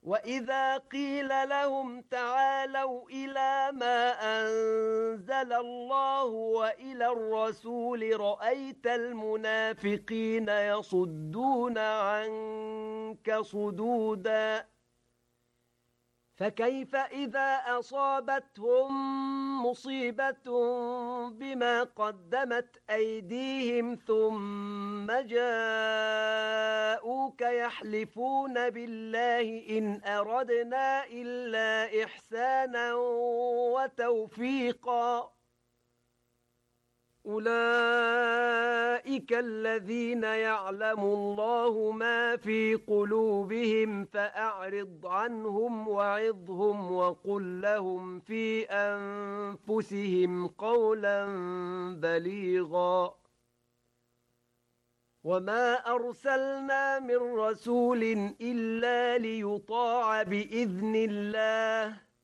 وَإِذَا قِيلَ لَهُمْ تَعَالَوْا إِلَى مَا أَنزَلَ اللَّهُ وَإِلَى الرَّسُولِ رَأَيْتَ الْمُنَافِقِينَ يَصُدُّونَ عَنكَ صُدُودًا فَكَيْفَ إِذَا أَصَابَتْهُم مُّصِيبَةٌ بِمَا قَدَّمَتْ أَيْدِيهِمْ ثُمَّ جَاءُوكَ يَحْلِفُونَ بِاللَّهِ إِنْ أَرَدْنَا إِلَّا إِحْسَانًا وَتَوْفِيقًا أُولَئِكَ الَّذِينَ يَعْلَمُ اللَّهُ مَا فِي قُلُوبِهِمْ فَأَعْرِضْ عَنْهُمْ وَعِظْهُمْ وَقُل لَّهُمْ فِي أَنفُسِهِمْ قَوْلًا بَلِيغًا وَمَا أَرْسَلْنَا مِن رَّسُولٍ إِلَّا لِيُطَاعَ بِإِذْنِ اللَّهِ